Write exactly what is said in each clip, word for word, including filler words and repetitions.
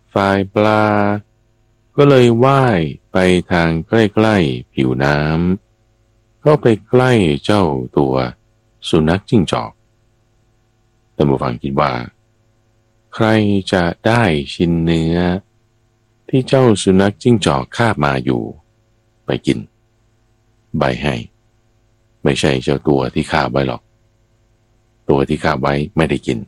ฝ่ายปลาก็เลยว่ายไปทางใกล้ๆผิวน้ำเข้าไปใกล้เจ้าตัวสุนัขจิ้งจอกท่านผู้ฟังคิดว่าใครจะได้ชิ้นเนื้อที่เจ้าสุนัขจิ้งจอกคาบมาอยู่ไปกินใบให้ไม่ใช่เจ้าตัวที่คาบไว้หรอกตัวที่คาบไว้ไม่ได้กิน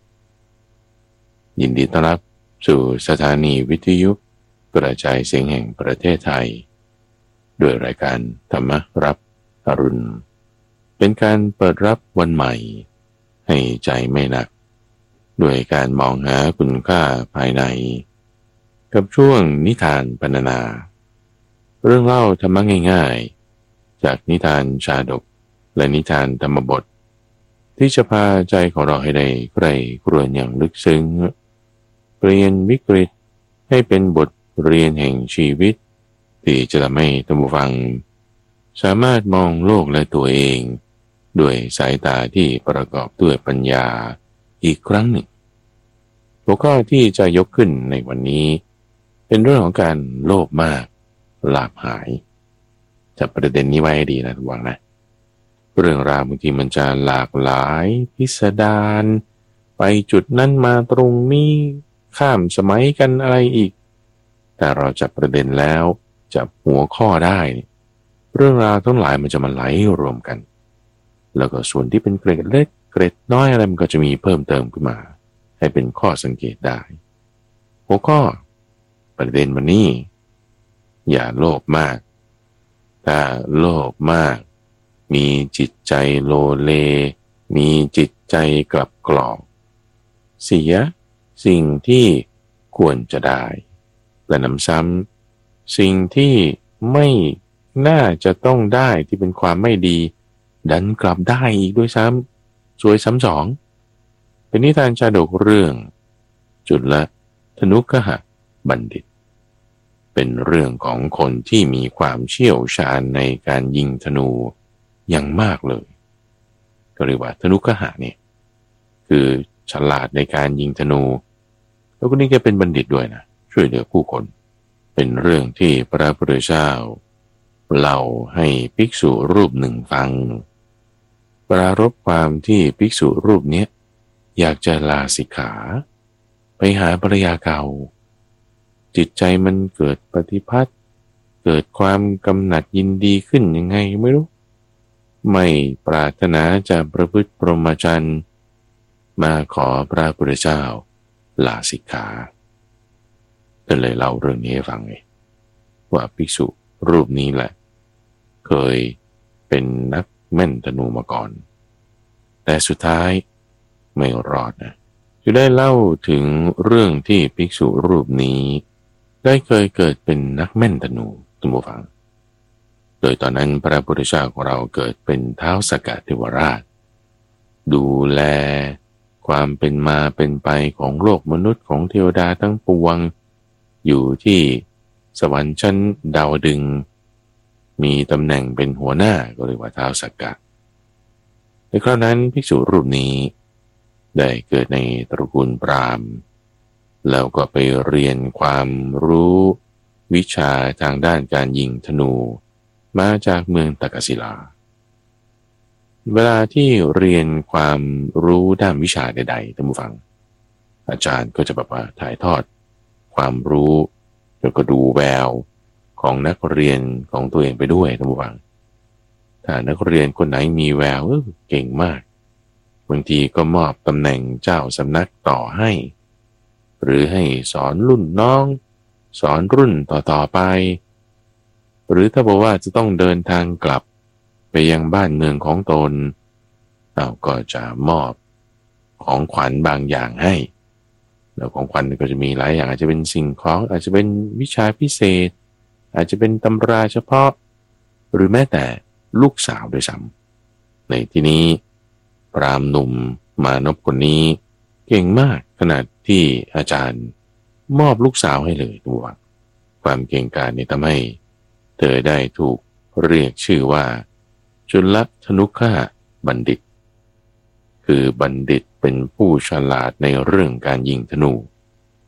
ยินดีต้อนรับสู่สถานีวิทยุกระจายเสียงแห่งประเทศไทยด้วยรายการธรรมรับอรุณเป็นการเปิดรับวันใหม่ให้ใจไม่หนักด้วยการมองหาคุณค่าภายในกับช่วงนิทานพรรณนาเรื่องเล่าธรรมะง่ายๆจากนิทานชาดกและนิทานธรรมบทที่จะพาใจของเราให้ได้ใกล้ครวญอย่างลึกซึ้งเปลี่ยนวิกฤตให้เป็นบทเรียนแห่งชีวิตที่จะทำให้ท่านผู้ฟังสามารถมองโลกและตัวเองด้วยสายตาที่ประกอบด้วยปัญญาอีกครั้งหนึ่งหัวข้อที่จะยกขึ้นในวันนี้เป็นเรื่องของการโลภมากลาภหายจับประเด็นนี้ไว้ให้ดีนะทุกท่านนะเรื่องราวบางทีมันจะหลากหลายพิสดารไปจุดนั้นมาตรงนี้ข้ามสมัยกันอะไรอีกแต่เราจับประเด็นแล้วจับหัวข้อได้เรื่องราวทั้งหลายมันจะมาไหลรวมกันแล้วก็ส่วนที่เป็นเกร็ดเล็กเกร็ดน้อยอะไรมันก็จะมีเพิ่มเติมขึ้นมาให้เป็นข้อสังเกตได้หัวข้อประเด็นวันนี้อย่าโลภมากถ้าโลภมากมีจิตใจโลเลมีจิตใจกลับกรอกเสียสิ่งที่ควรจะได้และนำซ้ำสิ่งที่ไม่น่าจะต้องได้ที่เป็นความไม่ดีดันกลับได้อีกด้วยซ้ำสวยซ้ำสองเป็นนิทานชาดกเรื่องจุลธนุกหบัณฑิตเป็นเรื่องของคนที่มีความเชี่ยวชาญในการยิงธนูอย่างมากเลยก็เรียกว่าธนุกหะเนี่ยคือฉลาดในการยิงธนูแล้วก็นี่แกเป็นบัณฑิตด้วยนะช่วยเหลือผู้คนเป็นเรื่องที่พระพุทธเจ้าเล่าให้ภิกษุรูปหนึ่งฟังปรารภความที่ภิกษุรูปนี้อยากจะลาสิกขาไปหาภรรยาเก่าจิตใจมันเกิดปฏิภัทเกิดความกำหนัดยินดีขึ้นยังไงไม่รู้ไม่ปรารถนาจะประพฤติพรหมจรรย์มาขอพระพุทธเจ้าลาสิกขาก็เลยเล่าเรื่องนี้ให้ฟังไงว่าภิกษุรูปนี้แหละเคยเป็นนักแม่นธนูมาก่อนแต่สุดท้ายไม่รอดนะจะได้เล่าถึงเรื่องที่ภิกษุรูปนี้ได้เคยเกิดเป็นนักแม่นธนูท่านผู้ฟังโดยตอนนั้นพระพุทธเจ้าของเราเกิดเป็นท้าวสักกะเทวราชดูแลความเป็นมาเป็นไปของโลกมนุษย์ของเทวดาทั้งปวงอยู่ที่สวรรค์ชั้นดาวดึงส์มีตำแหน่งเป็นหัวหน้าก็เรียกว่าท้าวสักกะในคราวนั้นภิกษุรูปนี้ได้เกิดในตระกูลพราหมณ์แล้วก็ไปเรียนความรู้วิชาทางด้านการยิงธนูมาจากเมืองตักกศิลาเวลาที่เรียนความรู้ด้านวิชาใดๆท่านผู้ฟังอาจารย์ก็จะแบบว่าถ่ายทอดความรู้แล้วก็ดูแววของนักเรียนของตัวเองไปด้วยท่านผู้ฟังถ้านักเรียนคนไหนมีแววเออเก่งมากบางทีก็มอบตำแหน่งเจ้าสำนักต่อให้หรือให้สอนรุ่นน้องสอนรุ่นต่อๆไปหรือถ้าบอกว่าจะต้องเดินทางกลับไปยังบ้านเมืองของตนเราก็จะมอบของขวัญบางอย่างให้แล้วของขวัญก็จะมีหลายอย่างอาจจะเป็นสิ่งของอาจจะเป็นวิชาพิเศษอาจจะเป็นตำราเฉพาะหรือแม้แต่ลูกสาวด้วยซ้ำในที่นี้พราหมณ์หนุ่มมานพคนนี้เก่งมากขนาดที่อาจารย์มอบลูกสาวให้เลยตัวความเก่งกาจนี้ทำให้เธอได้ถูกเรียกชื่อว่าจุลธนุกหบัณฑิตคือบัณฑิตเป็นผู้ฉลาดในเรื่องการยิงธนู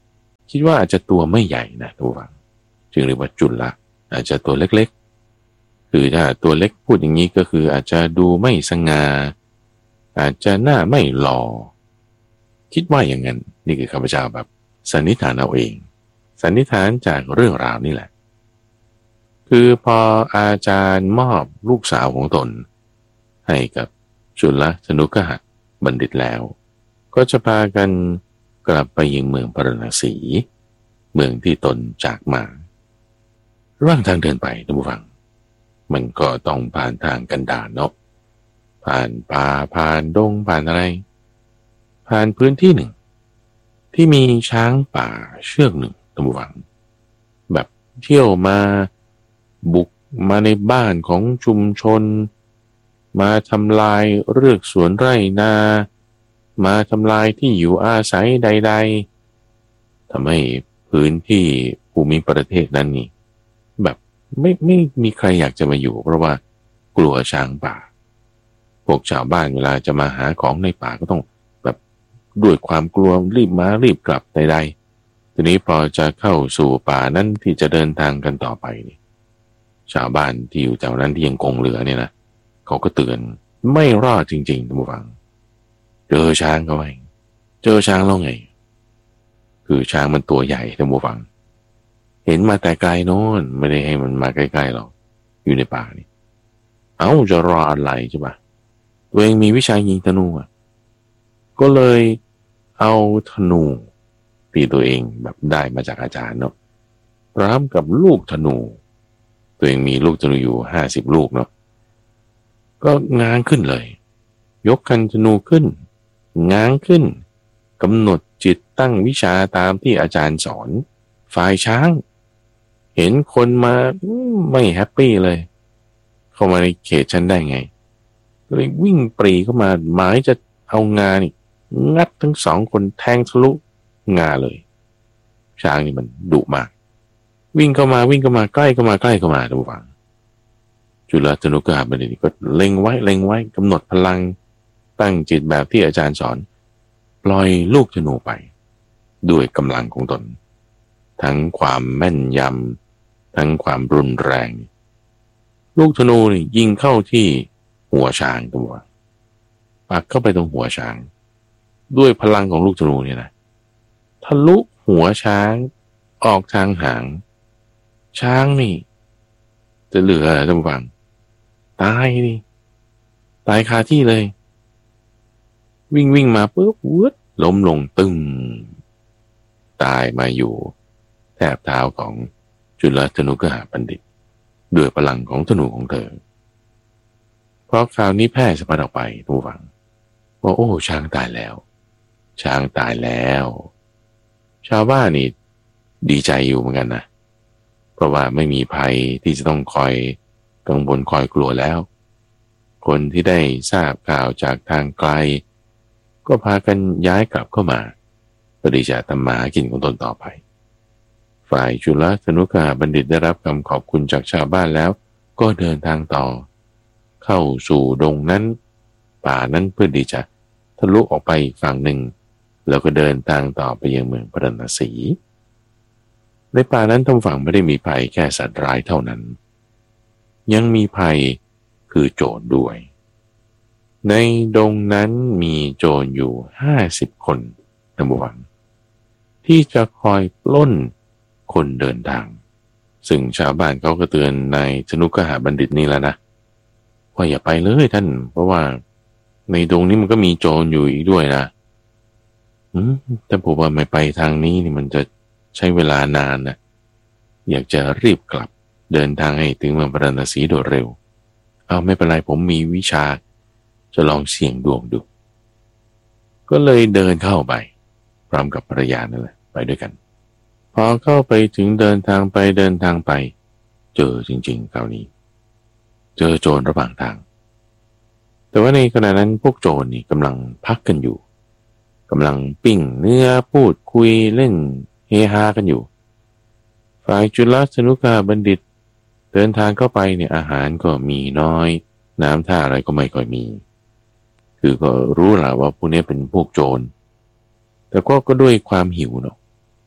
คิดว่าอาจจะตัวไม่ใหญ่นะทุกฝังจึงเรียกว่าจุลละอาจจะตัวเล็กๆคือถ้าตัวเล็กพูดอย่างนี้ก็คืออาจจะดูไม่สง่าอาจจะหน้าไม่หล่อคิดว่าอย่างนั้นนี่คือข้าพเจ้าแบบสันนิษฐานเอาเองสันนิษฐานจากเรื่องราวนี่แหละคือพออาจารย์มอบลูกสาวของตนให้กับจุลธนุกหบัณฑิตแล้วก็จะพากันกลับไปยังเมืองพาราณสีเมืองที่ตนจากมาระหว่างทางเดินไปท่านผู้ฟังมันก็ต้องผ่านทางกันดารเนาะผ่านป่าผ่านดงผ่านอะไรผ่านพื้นที่หนึ่งที่มีช้างป่าเชือกหนึ่งท่านผู้ฟังแบบเที่ยวมาบุกมาในบ้านของชุมชนมาทำลายเรือกสวนไร่นามาทำลายที่อยู่อาศัยใดๆทำให้พื้นที่ภูมิประเทศนั้นนี่แบบไม่ไม่มีใครอยากจะมาอยู่เพราะว่ากลัวช้างป่าพวกชาวบ้านเวลาจะมาหาของในป่าก็ต้องแบบด้วยความกลัวรีบมารีบกลับใดๆทีนี้พอจะเข้าสู่ป่านั้นที่จะเดินทางกันต่อไปนี่ชาวบ้านที่อยู่แถวนั้นที่ยังคงเหลือเนี่ยนะเขาก็เตือนไม่รอดจริงๆท่านผู้ฟังเจอช้างเข้าไปเจอช้างแล้วไงคือช้างมันตัวใหญ่ท่านผู้ฟังเห็นมาแต่ไกลโน้นไม่ได้ให้มันมาใกล้ๆหรอกอยู่ในป่านี่เอ้าจะรออะไรใช่ปะตัวเองมีวิชายิงธนูอ่ะก็เลยเอาธนูที่ตัวเองแบบได้มาจากอาจารย์เนาะพร้อมกับลูกธนูตัวเองมีลูกธนูอยู่ห้าสิบลูกเนาะก็ง้างขึ้นเลยยกคันธนูขึ้นง้างขึ้นกำหนดจิตตั้งวิชาตามที่อาจารย์สอนฝ่ายช้างเห็นคนมาไม่แฮปปี้เลยเข้ามาในเขตฉันได้ไงก็เลยวิ่งปรีเข้ามาหมายจะเอางานี่งัดทั้งสองคนแทงทะลุงาเลยช้างนี่มันดุมากวิ่งเข้ามาวิ่งเข้ามาใกล้เข้ามาใกล้เข้ามาดูฟังจุลธนุกหบัณฑิตก็เล็งไว้เล็งไว้กำหนดพลังตั้งจิตแบบที่อาจารย์สอนปล่อยลูกธนูไปด้วยกำลังของตนทั้งความแม่นยำทั้งความรุนแรงลูกธนูนี่ยิงเข้าที่หัวช้างตัวปักเข้าไปตรงหัวช้างด้วยพลังของลูกธนูเนี่ยนะทะลุหัวช้างออกทางหางช้างนี่จะเหลือท่านผู้ฟังตายนี่ตายคาที่เลยวิ่งวิ่งมาปุ๊บวืดล้มลงตึงตายมาอยู่แทบเท้าของจุลธนุกหบัณฑิตด้วยพลังของธนูของเธอเพราะข่าวนี้แพร่สะพัดออกไปผู้ฟังว่าโอ้ช้างตายแล้วช้างตายแล้วชาวบ้านนี่ดีใจอยู่เหมือนกันนะเพราะว่าไม่มีภัยที่จะต้องคอยกังวลคอยกลัวแล้วคนที่ได้ทราบข่าวจากทางไกลก็พากันย้ายกลับเข้ามาเพื่อที่จะทำมาหากินของตนต่อไปฝ่ายจุลธนุกหบัณฑิตได้รับคำขอบคุณจากชาวบ้านแล้วก็เดินทางต่อเข้าสู่ดงนั้นป่านั้นเพื่อที่จะทะลุออกไปอีกฝั่งหนึ่งแล้วก็เดินทางต่อไปยังเมืองพาราณสีในป่านั้นทั้งฝั่งไม่ได้มีภัยแค่สัตว์ร้ายเท่านั้นยังมีภัยคือโจรด้วยในดงนั้นมีโจรอยู่ห้าสิบคนท่านผู้ฟังที่จะคอยปล้นคนเดินทางซึ่งชาวบ้านเขาก็เตือนนายธนุกหบัณฑิตนี่แล้วนะว่าอย่าไปเลยท่านเพราะว่าในดงนี้มันก็มีโจรอยู่อีกด้วยนะอืมแต่ผมว่าไม่ไปทางนี้นี่มันจะใช้เวลานานนะอยากจะรีบกลับเดินทางให้ถึงเมืองพาราณสีโดยเร็วเอาไม่เป็นไรผมมีวิชาจะลองเสี่ยงดวงดูก็เลยเดินเข้าไปพร้อมกับภรรยานั่นแหละไปด้วยกันพอเข้าไปถึงเดินทางไปเดินทางไปเจอจริงๆคราวนี้เจอโจรระหว่างทางแต่ว่าในขณะนั้นพวกโจรนี่กำลังพักกันอยู่กำลังปิ้งเนื้อพูดคุยเล่นเฮฮากันอยู่ฝ่ายจุลธนุกหบัณฑิตเดินทางเข้าไปเนี่ยอาหารก็มีน้อยน้ำท่าอะไรก็ไม่ค่อยมีคือก็รู้แหละว่าพวกนี้เป็นพวกโจรแต่ก็ก็ด้วยความหิวเนาะ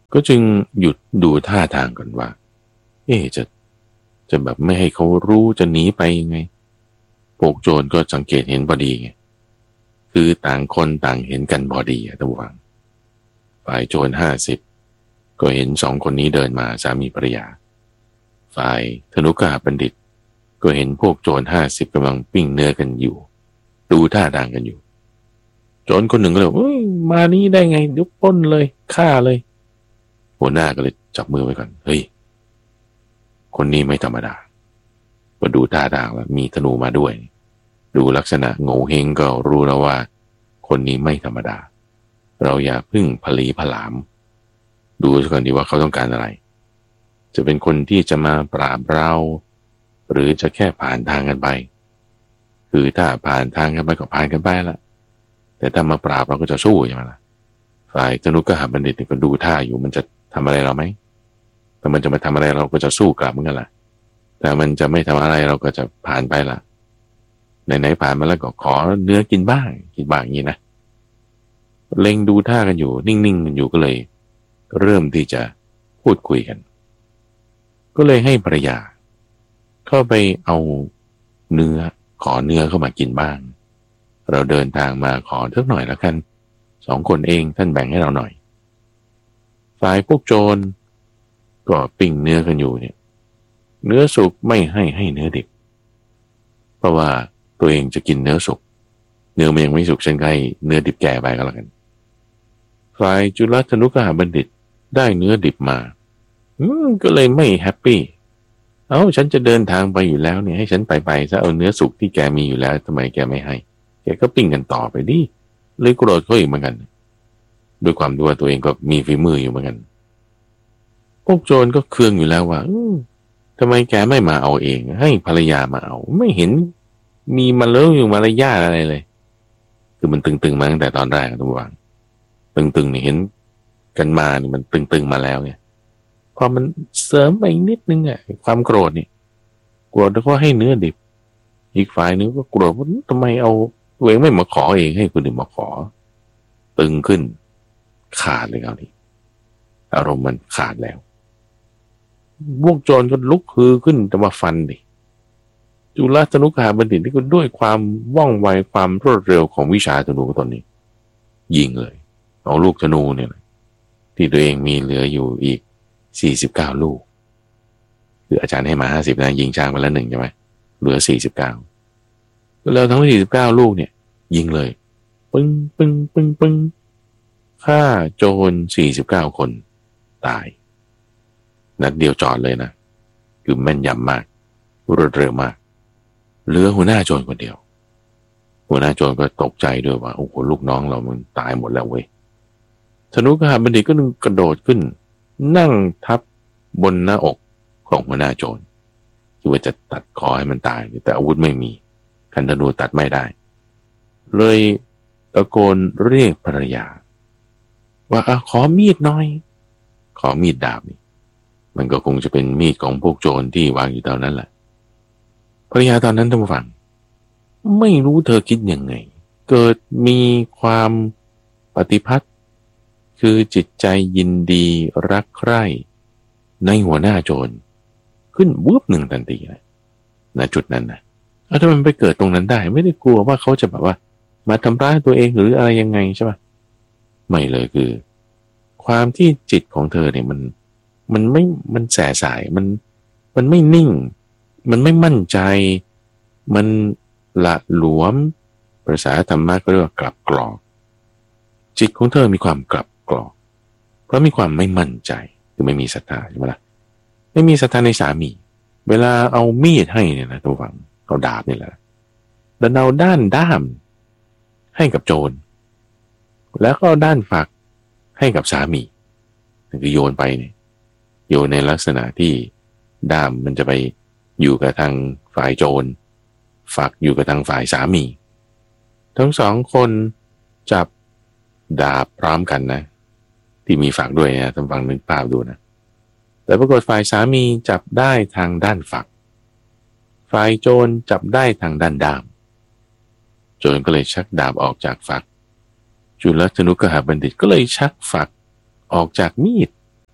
ก็จึงหยุดดูท่าทางก่อนว่าเอ๊ะจะจะแบบไม่ให้เขารู้จะหนีไปยังไงพวกโจรก็สังเกตเห็นพอดีไงคือต่างคนต่างเห็นกันพอดีอะท่านผู้ฟังฝ่ายโจรห้าสิบก็เห็นสองคนนี้เดินมาสามีภรรยาฝ่ายธนุกาบัณฑิตก็เห็นพวกโจรห้าสิบกำลังปิ้งเนื้อกันอยู่ดูท่าทางกันอยู่โจรคนหนึ่งก็เลยเอ้ยมานี้ได้ไงเดี๋ยวปล้นเลยฆ่าเลยหัวหน้าก็เลยจับมือไว้ก่อนเฮ้ยคนนี้ไม่ธรรมดาก็ดูท่าทางแล้วมีธนูมาด้วยดูลักษณะโง่เฮงก็รู้แล้วว่าคนนี้ไม่ธรรมดาเราอย่าพึ่งผลีผลามดูซะก่อนดีว่าเขาต้องการอะไรจะเป็นคนที่จะมาปราบเราหรือจะแค่ผ่านทางกันไปคือถ้าผ่านทางกันไปก็ผ่านกันไปละแต่ถ้ามาปราบเราก็จะสู้ใช่ไหมล่ะฝ่ายธนุกหบัณฑิตก็ดูท่าอยู่มันจะทำอะไรเราไหมถ้ามันจะมาทำอะไรเราก็จะสู้กลับเหมือนกันล่ะแต่มันจะไม่ทำอะไรเราก็จะผ่านไปล่ะไหนๆผ่านมาแล้วก็ขอเนื้อกินบ้างกินบ้างอย่างนี้นะเล็งดูท่ากันอยู่นิ่งๆกันอยู่ก็เลยเริ่มที่จะพูดคุยกันก็เลยให้ภรรยาเข้าไปเอาเนื้อขอเนื้อเข้ามากินบ้างเราเดินทางมาขอเท่าหน่อยแล้วกันสองคนเองท่านแบ่งให้เราหน่อยฝ่ายพวกโจรก็ปิ้งเนื้อกันอยู่เนี่ยเนื้อสุกไม่ให้ให้เนื้อดิบเพราะว่าตัวเองจะกินเนื้อสุกเนื้อมันยังไม่สุกฉันก็ให้เนื้อดิบแก่ไปก็แล้วกันฝ่ายจุลธนุกหบัณฑิตได้เนื้อดิบมาอืมก็เลยไม่แฮปปี้เอ้าฉันจะเดินทางไปอยู่แล้วเนี่ยให้ฉันไปไปซะเอาเนื้อสุกที่แกมีอยู่แล้วทำไมแกไม่ให้แกก็ปิ้งกันต่อไปดิเลยโกรธเขาอีกเหมือนกันด้วยความที่ว่าตัวเองก็มีฝีมืออยู่เหมือนกันพวกโจรก็เคืองอยู่แล้วว่าทำไมแกไม่มาเอาเองให้ภรรยามาเอาไม่เห็นมีมาแล้วอยู่มารยาทอะไรเลยคือมันตึงๆมาตั้งแต่ตอนแรกทุกวันตึงๆเนี่ยเห็นกันมาเนี่ยมันตึงๆมาแล้วเนี่ยพอมันเสริมไปนิดนึงอ่ะความโกรธเนี่ยโกรธแล้วก็ให้เนื้อดิบอีกฝ่ายนึงก็โกรธว่าทำไมเอาตัวเองไม่มาขอเองให้คนอื่นมาขอตึงขึ้นขาดเลยเอาดิอารมณ์มันขาดแล้วพวกโจรก็ลุกฮือขึ้นจะมาฟันดิจุลธนุกหบัณฑิตนี่ก็ด้วยความว่องไวความรวดเร็วของวิชาธนูตนนี้ยิงเลยเอาลูกธนูเนี่ยที่ตัวเองมีเหลืออยู่อีกสี่สิบเก้าลูกคืออาจารย์ให้มาห้าสิบนะยิงช้างไปแล้วหนึ่งใช่ไหมเหลือสี่สิบเก้าแล้วทั้งสี่สิบเก้าลูกเนี่ยยิงเลยปึ้งปึ้งปึ้งปึ้งฆ่าโจรสี่สิบเก้าคนตายนัดเดียวจอดเลยนะคือแม่นยำมากรวดเร็วมากเหลือหัวหน้าโจรคนเดียวหัวหน้าโจรก็ตกใจด้วยว่าโอ้โหลูกน้องเรามันตายหมดแล้วเว้ยธนุกหบัณฑิตก็กระโดดขึ้นนั่งทับบนหน้าอกของหัวหน้าโจรคิดว่าจะตัดคอให้มันตายแต่อาวุธไม่มีคันธนูตัดไม่ได้เลยตะโกนเรียกภรรยาว่าอ่ะขอมีดหน่อยขอมีดดาบนี่มันก็คงจะเป็นมีดของพวกโจรที่วางอยู่ตอนนั้นแหละภรรยาตอนนั้นท่านผู้ฟังไม่รู้เธอคิดยังไงเกิดมีความปฏิพัทธ์คือจิตใจยินดีรักใคร่ในหัวหน้าโจรขึ้นวุบหนึ่งทันทีนะณจุดนั้นนะแล้วถ้ามันไปเกิดตรงนั้นได้ไม่ได้กลัวว่าเขาจะแบบว่ามาทำร้ายตัวเองหรืออะไรยังไงใช่ปะไม่เลยคือความที่จิตของเธอเนี่ยมันมันไม่มันแสสายมันมันไม่นิ่งมันไม่มั่นใจมันละหลวมภาษาธรรมะก็เรียกว่ากลับกรอกจิตของเธอมีความกลับกรอกเพราะมีความไม่มั่นใจคือไม่มีศรัทธาใช่ไหมล่ะไม่มีศรัทธาในสามีเวลาเอามีดให้เนี่ยนะตัวฝังเอาดาบนี่แหละดันเอาด้านด้ามให้กับโจรแล้วก็เอาด้านฝักให้กับสามีคือโยนไปเนี่ยโยนในลักษณะที่ด้ามมันจะไปอยู่กับทางฝ่ายโจรฝักอยู่กับทางฝ่ายสามีทั้งสองคนจับดาบพร้อมกันนะที่มีฝักด้วยนะท่านฟังนึกภาพดูนะแต่ปรากฏฝ่ายสามีจับได้ทางด้านฝักฝ่ายโจรจับได้ทางด้านด้ามโจรก็เลยชักดาบออกจากฝักจุลธนุกหบัณฑิตก็เลยชักฝักออกจากมีด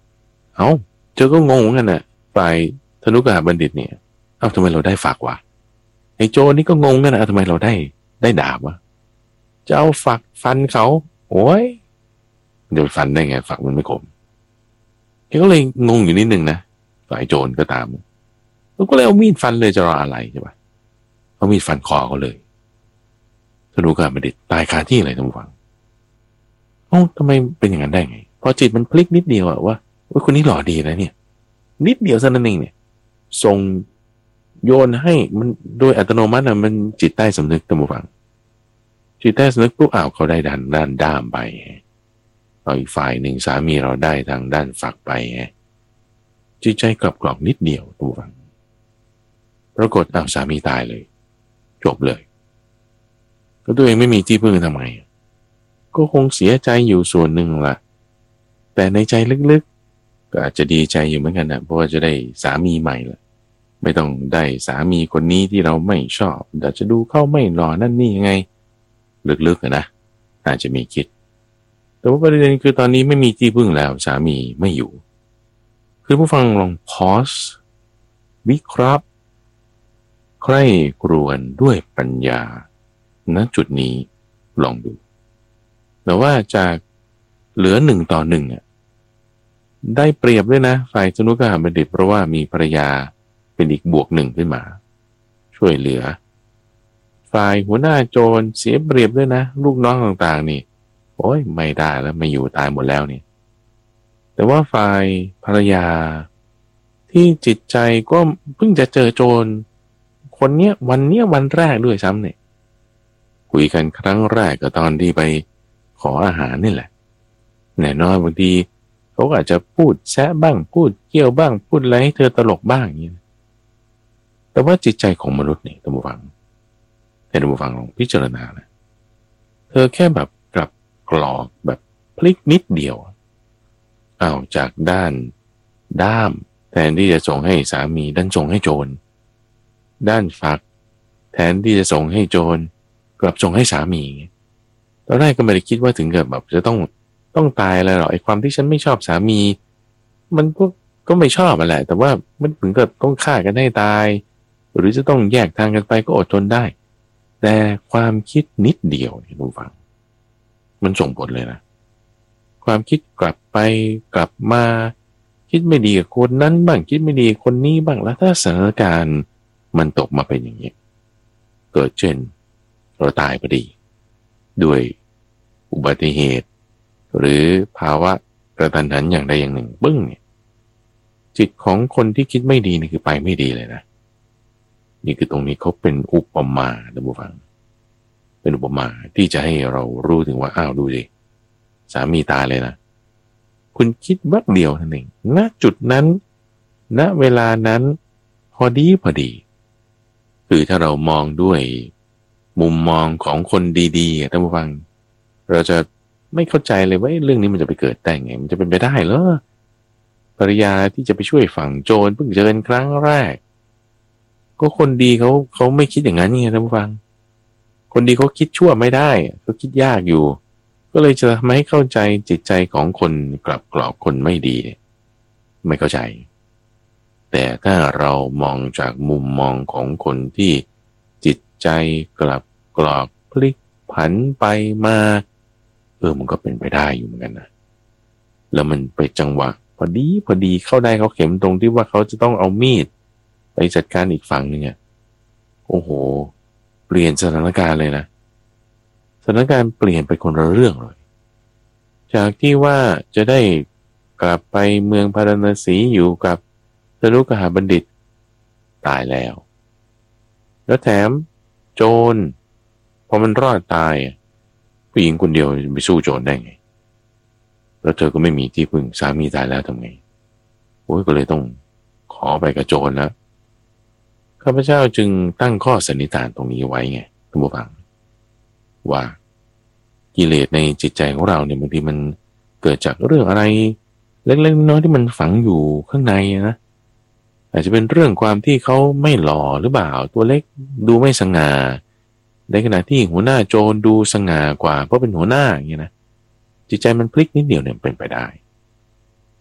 เอ้าเธอก็งงเหมือนกันน่ะฝ่ายธนุกหบัณฑิตเนี่ยเอ้าทำไมเราได้ฝักวะไอ้โจรนี่ก็งงกันนะทำไมเราได้ได้ดาบวะจะเอาฝักฟันเขาโอ้ยเดี๋ยวฟันได้ไงฝักมันไม่คมแกก็เลยงงอยู่นิดนึงนะฝ่ายโจรก็ตามแล้วก็เลยเอามีดฟันเลยจะรออะไรใช่ปะเอามีดฟันคอเขาเลยธนุกหบัณฑิตตายคาที่เลยท่านผู้ฟังเอ้าทำไมเป็นอย่างนั้นได้ไงพอจิตมันพลิกนิดเดียวอะว่าว่าคนนี้หล่อดีนะเนี่ยนิดเดียวเท่านั้นเองเนี่ยส่งโยนให้มันโดยอัตโนมัตินะมันจิตใต้สำนึกท่านผู้ฟังจิตใต้สำนึกปุ๊บอ้าวเขาได้ด้านด้านด้ามไปเอาอีกฝ่ายหนึ่งสามีเราได้ทางด้านฝักไปจิตใจกลับกรอกนิดเดียวท่านผู้ฟังปรากฏอ้าวสามีตายเลยจบเลยก็ตัวเองไม่มีที่พึ่งทำไมก็คงเสียใจอยู่ส่วนหนึ่งละแต่ในใจลึกๆก็อาจจะดีใจอยู่เหมือนกันนะเพราะว่าจะได้สามีใหม่ละไม่ต้องได้สามีคนนี้ที่เราไม่ชอบแต่จะดูเข้าไม่หล่อนั่นนี่ยังไงลึกๆนะอาจจะมีคิดแต่ว่าประเด็นคือตอนนี้ไม่มีที่พึ่งแล้วสามีไม่อยู่คือผู้ฟังลองพอสวิเคราะห์ใคร่ครวญด้วยปัญญาณจุดนี้ลองดูแต่ว่าจากเหลือหนึ่งต่อหนึ่งอ่ะได้เปรียบด้วยนะฝ่ายธนุกหบัณฑิตเพราะว่ามีภรรยาเป็นอีกบวกหนึ่งขึ้นมาช่วยเหลือฝ่ายหัวหน้าโจรเสียเปรียบด้วยนะลูกน้องต่างๆนี่โอ้ยไม่ได้แล้วไม่อยู่ตายหมดแล้วเนี่ยแต่ว่าฝ่ายภรรยาที่จิตใจก็เพิ่งจะเจอโจรคนเนี้ยวันเนี้ยวันแรกด้วยซ้ำเนี่ยคุยกันครั้งแรกก็ตอนที่ไปขออาหารนี่แหละแน่นอนบางทีเขาอาจจะพูดแซะบ้างพูดเกี่ยวบ้างพูดอะไรให้เธอตลกบ้างอย่างนี้แต่ว่าจิตใจของมนุษย์เนี่ยท่านผู้ฟังให้ท่านผู้ฟังลองพิจารณานะเธอแค่แบบกลับกรอกแบบพลิกนิดเดียวเอาจากด้านด้ามแทนที่จะส่งให้สามีดันส่งให้โจรด้านฝักแทนที่จะส่งให้โจรกลับส่งให้สามีตอนแรกก็ไม่ได้คิดว่าถึงกับแบบจะต้องต้องตายอะไรหรอกไอ้ความที่ฉันไม่ชอบสามีมันก็ก็ไม่ชอบอะไรแต่ว่ามันถึงกับต้องฆ่ากันให้ตายหรือจะต้องแยกทางกันไปก็อดทนได้แต่ความคิดนิดเดียวเนี่ยคุณฟังมันส่งผลเลยนะความคิดกลับไปกลับมาคิดไม่ดีกับคนนั้นบ้างคิดไม่ดีกับคนนี้บ้างแล้วถ้าสถานการณ์มันตกมาเป็นอย่างนี้เกิดเช่นเราตายพอดีด้วยอุบัติเหตุหรือภาวะกระทันหันอย่างใดอย่างหนึ่งบึ้งเนี่ยจิตของคนที่คิดไม่ดีนี่คือไปไม่ดีเลยนะนี่คือตรงนี้เขาเป็นอุปมาท่านผู้ฟังเป็นอุปมาที่จะให้เรารู้ถึงว่าอ้าวดูสิสามีตายเลยนะคุณคิดแวบเดียวนั่นเองณจุดนั้นณเวลานั้นพอดีพอดีคือถ้าเรามองด้วยมุมมองของคนดีๆท่านผู้ฟังเราจะไม่เข้าใจเลยว่าเรื่องนี้มันจะไปเกิดได้ไงมันจะเป็นไปได้เหรอภรรยาที่จะไปช่วยฝั่งโจรเพิ่งเจอกันครั้งแรกก็คนดีเขาเขาไม่คิดอย่างนั้นไงท่านผู้ฟังคนดีเขาคิดชั่วไม่ได้เขาคิดยากอยู่ก็เลยจะทำให้เข้าใจจิตใจของคนกลับกรอกคนไม่ดีไม่เข้าใจแต่ถ้าเรามองจากมุมมองของคนที่จิตใจกลับกรอกพลิกผันไปมาเออมันก็เป็นไปได้อยู่เหมือนกันนะแล้วมันไปจังหวะพอดีพอดีเข้าได้เขาเข็มตรงที่ว่าเขาจะต้องเอามีดไปจัดการอีกฝั่งหนึ่งอ่ะโอ้โหเปลี่ยนสถานการณ์เลยนะสถานการณ์เปลี่ยนไปคนละเรื่องเลยจากที่ว่าจะได้กลับไปเมืองพาราณสีอยู่กับธนุกหบัณฑิตตายแล้วแล้วแถมโจรพอมันรอดตายผู้หญิงคนเดียวไปสู้โจรได้ไงแล้วเธอก็ไม่มีที่พึ่งสามีตายแล้วทำไงโอ้ยก็เลยต้องขอไปกับโจรแล้วข้าพเจ้าจึงตั้งข้อสันนิษฐานตรงนี้ไว้ไงท่านผู้ฟังว่ากิเลสในจิตใจของเราเนี่ยบางทีมันเกิดจากเรื่องอะไรเล็กๆน้อยๆที่มันฝังอยู่ข้างในนะอาจจะเป็นเรื่องความที่เขาไม่หล่อหรือเปล่าตัวเล็กดูไม่สง่าในขณะที่หัวหน้าโจรดูสง่ากว่าเพราะเป็นหัวหน้าอย่างเงี้ยนะจิตใจมันพลิกนิดเดียวเนี่ยเป็นไปได้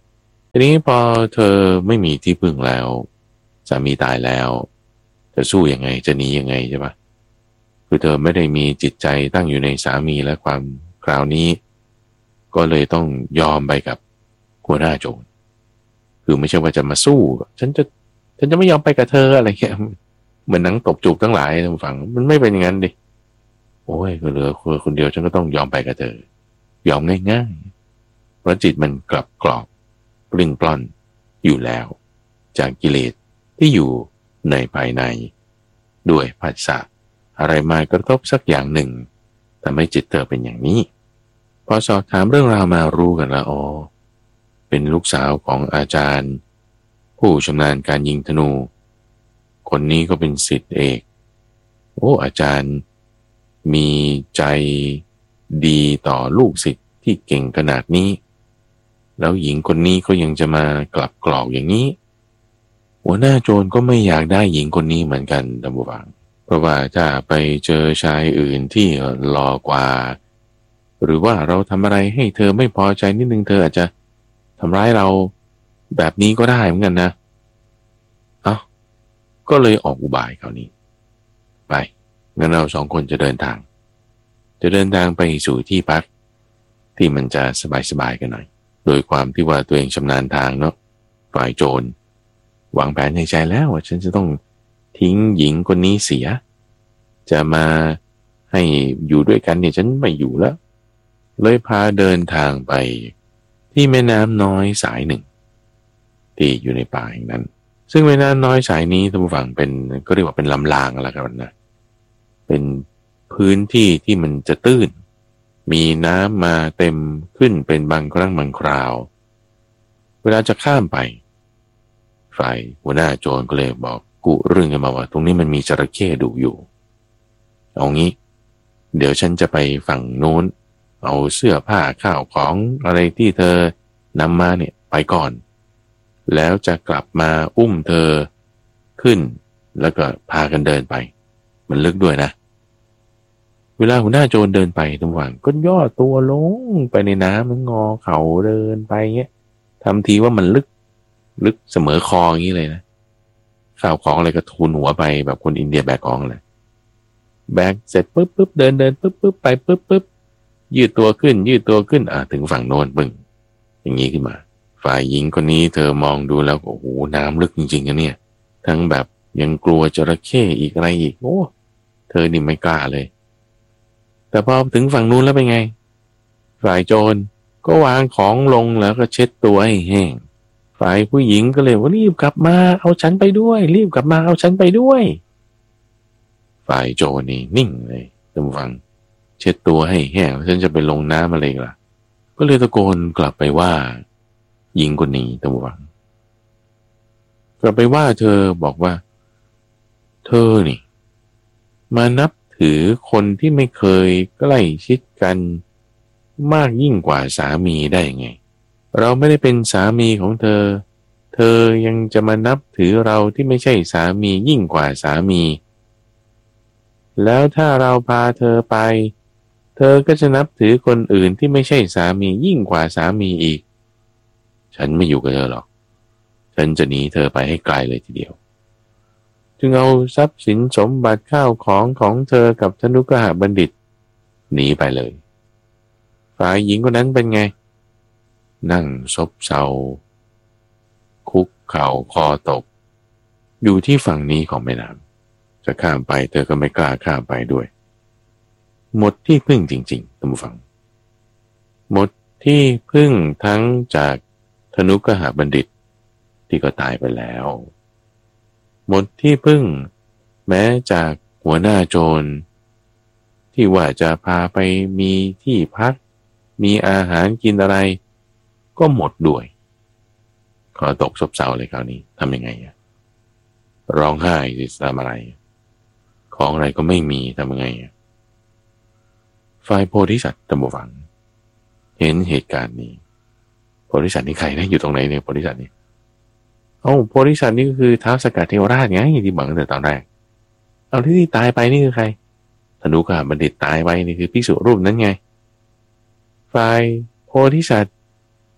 ทีนี้พอเธอไม่มีที่พึ่งแล้วสามีตายแล้วจะสู้ยังไงจะหนียังไงใช่ปะคือเธอไม่ได้มีจิตใจตั้งอยู่ในสามีและความคราวนี้ก็เลยต้องยอมไปกับหัวหน้าโจรคือไม่ใช่ว่าจะมาสู้ฉันจะฉันจะไม่ยอมไปกับเธออะไรเงี้ยเหมือนหนังตบจูบทั้งหลายทางฝั่งมันไม่เป็นอย่างนั้นดิโอ้ยก็เหลือคนเดียวฉันก็ต้องยอมไปกับเธอยอมง่ายๆเพราะจิตมันกลับกรอกปลิ้งปล้อนอยู่แล้วจากกิเลสที่อยู่ในภายในด้วยผัสสะอะไรมากระทบสักอย่างหนึ่งทำให้จิตเธอเป็นอย่างนี้พอสอบถามเรื่องราวมารู้กันแล้วอ๋อเป็นลูกสาวของอาจารย์ผู้ชำนาญการยิงธนูคนนี้ก็เป็นศิษย์เอกโอ้อาจารย์มีใจดีต่อลูกศิษย์ที่เก่งขนาดนี้แล้วหญิงคนนี้ก็ยังจะมากลับกรอกอย่างนี้หัวหน้าโจรก็ไม่อยากได้หญิงคนนี้เหมือนกันท่านผู้ฟังเพราะว่าถ้าไปเจอชายอื่นที่หล่อกว่าหรือว่าเราทำอะไรให้เธอไม่พอใจนิดนึงเธออาจจะทำร้ายเราแบบนี้ก็ได้เหมือนกันนะเอ้าก็เลยออกอุบายคราวนี้ไปงั้นเราสองคนจะเดินทางจะเดินทางไปสู่ที่พักที่มันจะสบายๆกันหน่อยโดยความที่ว่าตัวเองชำนาญทางเนาะฝ่ายโจรวางแผนในใจแล้วว่าฉันจะต้องทิ้งหญิงคนนี้เสียจะมาให้อยู่ด้วยกันเนี่ยฉันไม่อยู่แล้วเลยพาเดินทางไปที่แม่น้ำน้อยสายหนึ่งที่อยู่ในป่าแห่งนั้นซึ่งแม่น้ำน้อยสายนี้ท่านผู้ฟังเป็นก็เรียกว่าเป็นลำรางอะไรกันนะเป็นพื้นที่ที่มันจะตื้นมีน้ำมาเต็มขึ้นเป็นบางครั้งบางคราวเวลาจะข้ามไปฝ่ายหัวหน้าโจรก็เลยบอกกุเรื่องกันมาว่าตรงนี้มันมีจระเข้ดุอยู่เอางี้เดี๋ยวฉันจะไปฝั่งโน้นเอาเสื้อผ้าข้าวของอะไรที่เธอนำมาเนี่ยไปก่อนแล้วจะกลับมาอุ้มเธอขึ้นแล้วก็พากันเดินไปมันลึกด้วยนะเวลาหัวหน้าโจรเดินไปทุกวันก็ย่อตัวลงไปในน้ำมันงอเข่าเดินไปเงี้ยทำทีว่ามันลึกลึกเสมอคออย่างนี้เลยนะข้าวของอะไรก็ทูลหัวไปแบบคนอินเดียแบกของเลยแบกเสร็จปุ๊บปุ๊บเดินเดินปุ๊บปุ๊บไปปุ๊บปุ๊บยืดตัวขึ้นยืดตัวขึ้นอ่ะถึงฝั่งโน้นปึ้งอย่างนี้ขึ้นมาฝ่ายหญิงคนนี้เธอมองดูแล้วโอ้โหน้ำลึกจริงๆนะเนี่ยทั้งแบบยังกลัวจระเข้อีกอะไรอีกโอ้เธอนี่ไม่กล้าเลยแต่พอถึงฝั่งนู้นแล้วเป็นไงฝ่ายโจรก็วางของลงแล้วก็เช็ดตัวให้แห้งฝ่ายผู้หญิงก็เลยว่ารีบกลับมาเอาฉันไปด้วยรีบกลับมาเอาฉันไปด้วยฝ่ายโจรนี่นิ่งเลยท่านผู้ฟังเช็ดตัวให้แห้งแล้วฉันจะไปลงน้ำอะไรล่ะก็เลยตะโกนกลับไปว่าหญิงคนนี้ท่านผู้ฟังกลับไปว่าเธอบอกว่าเธอนี่มานับถือคนที่ไม่เคยใกล้ชิดกันมากยิ่งกว่าสามีได้ไงเราไม่ได้เป็นสามีของเธอเธอยังจะมานับถือเราที่ไม่ใช่สามียิ่งกว่าสามีแล้วถ้าเราพาเธอไปเธอก็จะนับถือคนอื่นที่ไม่ใช่สามียิ่งกว่าสามีอีกฉันไม่อยู่กับเธอหรอกฉันจะหนีเธอไปให้ไกลเลยทีเดียวจึงเอาทรัพย์สินสมบัติข้าวของของเธอกับธนุกหบัณฑิตหนีไปเลยฝ่ายหญิงคนนั้นเป็นไงนั่งซบเซาคุกเข่าคอตกอยู่ที่ฝั่งนี้ของแม่น้ำจะข้ามไปเธอก็ไม่กล้าข้ามไปด้วยหมดที่พึ่งจริงๆท่านผู้ฟังหมดที่พึ่งทั้งจากธนุกหบัณฑิตที่ก็ตายไปแล้วหมดที่พึ่งแม้จากหัวหน้าโจรที่ว่าจะพาไปมีที่พักมีอาหารกินอะไรก็หมดด้วยขอตกซบเซาเลยคราวนี้ทำยังไงอะร้องไห้สิทำอะไรของอะไรก็ไม่มีทำยังไงอะฝ่ายโพธิสัตว์ตบฟังเห็นเหตุการณ์นี้โพธิสัตว์นี่ใครนะอยู่ตรงไหนเนี่ยโพธิสัตว์นี่เอ้าโพธิสัตว์นี่ก็คือท้าวสกัดเทวราชไงที่บอกตั้งแต่ตอนแรกเอาที่ที่ตายไปนี่คือใครธนุกหบัณฑิตตายไปนี่คือภิกษุรูปนั้นไงฝ่ายโพธิสัตว์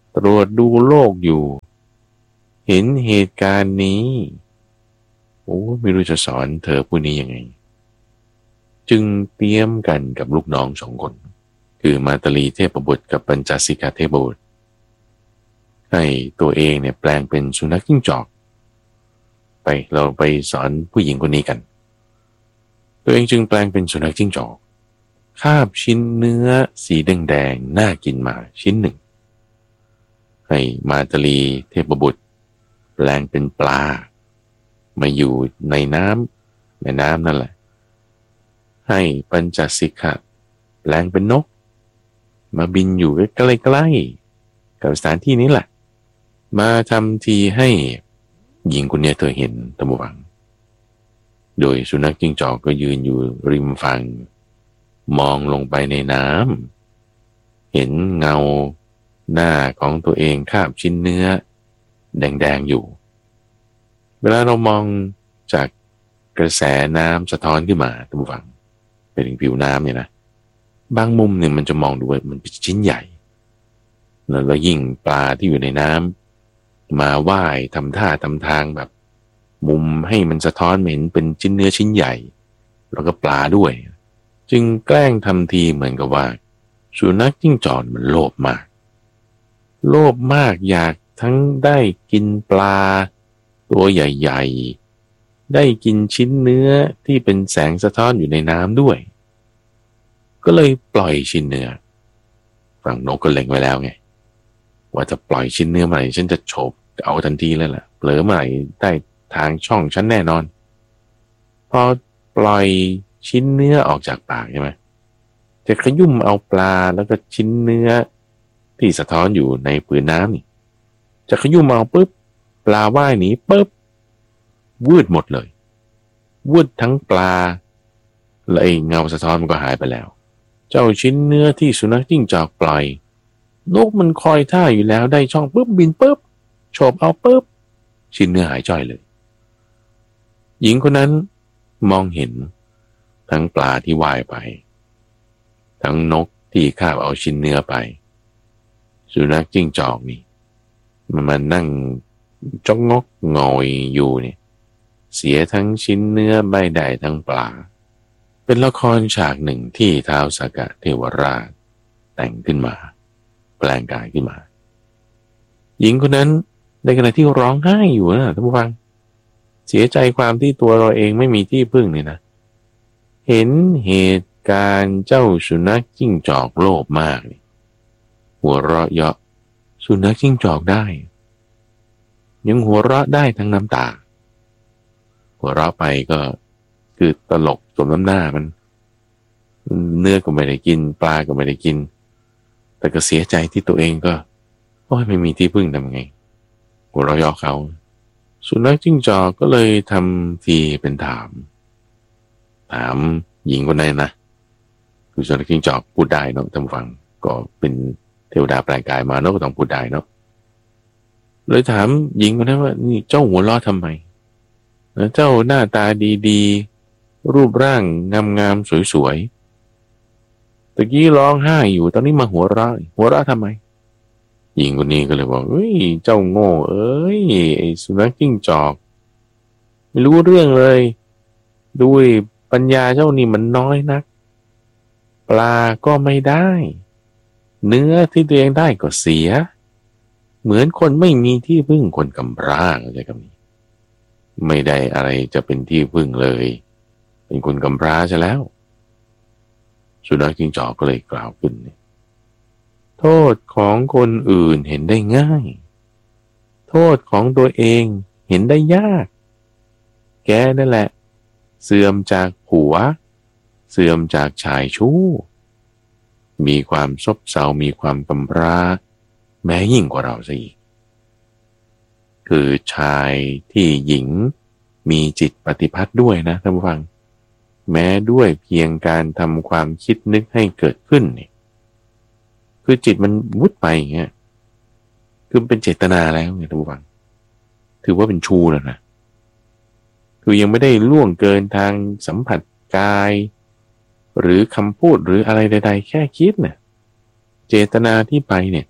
ตรวจดูโลกอยู่เห็นเหตุการณ์นี้โอ้ไม่รู้จะสอนเธอผู้นี้ยังไงจึงเตรียมกันกับลูกน้องสองคนคือมาตลีเทพบุตรกับปัญจสิกาเทพบุตรให้ตัวเองเนี่ยแปลงเป็นสุนัขจิ้งจอกไปเราไปสอนผู้หญิงคนนี้กันตัวเองจึงแปลงเป็นสุนัขจิ้งจอกคาบชิ้นเนื้อสีแดงๆน่ากินมาชิ้นหนึ่งให้มาตลีเทพบุตรแปลงเป็นปลามาอยู่ในน้ำในน้ำนั่นแหละให้ปัญจสิกะแปลงเป็นนกมาบินอยู่ใกล้ๆกับสถานที่นี้แหละมาทำทีให้หญิงคนนี้เธอเห็นตะมวังโดยสุนัขจิ้งจอกก็ยืนอยู่ริมฝั่งมองลงไปในน้ำเห็นเงาหน้าของตัวเองคาบชิ้นเนื้อแดงๆอยู่เวลาเรามองจากกระแสน้ำสะท้อนขึ้นมาตะมวังไปถึงผิวน้ำเนี่ยนะบางมุมเนี่ยมันจะมองดูว่ามันเป็นชิ้นใหญ่แล้วยิ่งปลาที่อยู่ในน้ำมาว่ายทำท่าทำทางแบบมุมให้มันสะท้อนเห็นเป็นชิ้นเนื้อชิ้นใหญ่แล้วก็ปลาด้วยจึงแกล้งทำทีเหมือนกับว่าสุนัขจิ้งจอกมันโลภมากโลภมากอยากทั้งได้กินปลาตัวใหญ่ๆได้กินชิ้นเนื้อที่เป็นแสงสะท้อนอยู่ในน้ำด้วยก็เลยปล่อยชิ้นเนื้อฝั่งนกก็เล็งไว้แล้วไงว่าจะปล่อยชิ้นเนื้อใหม่ฉันจะโฉบเอาทันทีเลยล่ะเผลอใหม่ได้ทางช่องฉันแน่นอนพอปล่อยชิ้นเนื้อออกจากปากใช่ไหมจะขยุ่มเอาปลาแล้วก็ชิ้นเนื้อที่สะท้อนอยู่ในผืนน้ำนี่จะขยุ่มเอาปุ๊บปลาว่ายหนีปุ๊บวืดหมดเลยวืดทั้งปลาและไอ้เงาสะท้อนมันก็หายไปแล้วเจ้าชิ้นเนื้อที่สุนัขจิ้งจอกปล่อยนกมันคอยท่าอยู่แล้วได้ช่องปุ๊บบินปุ๊บโฉบเอาปุ๊บชิ้นเนื้อหายจ้อยเลยหญิงคนนั้นมองเห็นทั้งปลาที่ว่ายไปทั้งนกที่คาบเอาชิ้นเนื้อไปสุนัขจิ้งจอกนี่มันมานั่งจ้องงกงอยอยู่เนี่ยเสียทั้งชิ้นเนื้อใบได้ทั้งปลาเป็นละครฉากหนึ่งที่ท้าวสักกะเทวราชแต่งขึ้นมาแปลงกายขึ้นมาหญิงคนนั้นในขณะที่ร้องไห้อยู่นะท่านผู้ฟังเสียใจความที่ตัวเราเองไม่มีที่พึ่งเนี่ยนะเห็นเหตุการณ์เจ้าสุนัขจิ้งจอกโลภมากนี่หัวเราะเยาะสุนัขจิ้งจอกได้ยังหัวเราะได้ทั้งน้ำตาหัวเราะไปก็คือตลกสมน้ำหน้ามันเนื้อก็ไม่ได้กินปลาก็ไม่ได้กินแต่ก็เสียใจที่ตัวเองก็โอ้ยไม่มีที่พึ่งทำไงหัวเราะเยาะเขาสุนัขจิ้งจอกก็เลยทำทีเป็นถามถามหญิงคนนั้นนะคือสุนัขจิ้งจอกพูดได้เนาะท่านฟังก็เป็นเทวดาแปลงกายมาเนาะก็ต้องพูดได้เนาะเลยถามหญิงคนนั้นว่านี่เจ้าหัวเราะทำไมเจ้าหน้าตาดีๆรูปร่างงามๆสวยๆตะกี้ร้องไห้อยู่ตอนนี้มาหัวเราะหัวเราะทำไมหญิงคนนี้ก็เลยบอกเฮ้ยเจ้าโง่เอ้ยไอ้สุนัขจิ้งจอกไม่รู้เรื่องเลยด้วยปัญญาเจ้านี่มันน้อยนักปลาก็ไม่ได้เนื้อที่ตัวเองได้ก็เสียเหมือนคนไม่มีที่พึ่งคนกำพร้าอะไรแบบนี้ไม่ได้อะไรจะเป็นที่พึ่งเลยเป็นคนกำพร้าใช่แล้วสุนัขจิ้งจอกก็เลยกล่าวขึ้นโทษของคนอื่นเห็นได้ง่ายโทษของตัวเองเห็นได้ยากแกนั่นแหละเสื่อมจากผัวเสื่อมจากชายชู้มีความซบเซามีความกำพร้าแม้ยิ่งกว่าเราซะอีกคือชายที่หญิงมีจิตปฏิภัทธ์ด้วยนะท่านผู้ฟังแม้ด้วยเพียงการทำความคิดนึกให้เกิดขึ้นนี่คือจิตมันวุดไปอย่างเงี้ยคือเป็นเจตนาแล้วไงท่านผู้ฟังถือว่าเป็นชู้แล้วนะคือยังไม่ได้ล่วงเกินทางสัมผัสกายหรือคำพูดหรืออะไรใดๆแค่คิดเนี่ยเจตนาที่ไปเนี่ย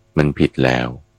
มันผิดแล้ว